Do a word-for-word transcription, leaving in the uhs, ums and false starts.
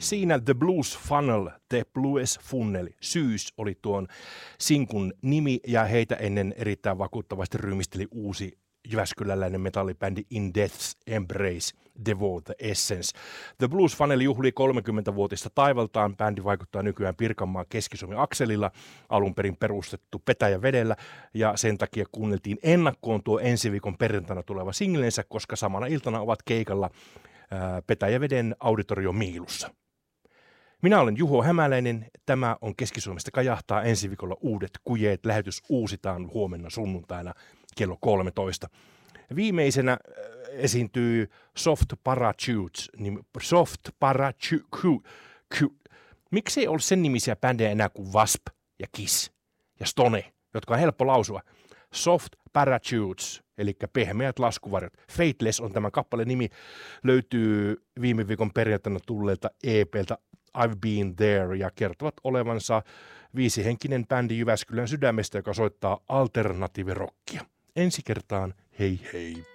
Siinä The Blues Funnel, The Blues Funnel, Syys oli tuon sinkun nimi ja heitä ennen erittäin vakuuttavasti ryhmisteli uusi jyväskyläläinen metallibändi In Death's Embrace, Devour the Essence. The Blues Funnel juhlii kolmekymmentävuotista taivaltaan. Bändi vaikuttaa nykyään Pirkanmaan Keski-Suomen akselilla, alun perin perustettu Petäjävedellä, ja sen takia kuunneltiin ennakkoon tuo ensi viikon perjantaina tuleva singlensä, koska samana iltana ovat keikalla ää, Petäjäveden Auditorio Miilussa. Minä olen Juho Hämäläinen. Tämä on Keski-Suomesta kajahtaa. Ensi viikolla uudet kujeet. Lähetys uusitaan huomenna sunnuntaina kello kolmetoista. Viimeisenä esiintyy Soft Parachutes. Soft Parachutes. Miksi ei ole sen nimisiä bändejä enää kuin Wasp ja Kiss ja Stone, jotka on helppo lausua? Soft Parachutes, eli pehmeät laskuvarjot. Fateless on tämän kappaleen nimi. Löytyy viime viikon perjantaina tulleelta E P:ltä I've Been There, ja kertovat olevansa viisihenkinen bändi Jyväskylän sydämestä, joka soittaa alternatiivirokkia. Ensi kertaan, hei hei!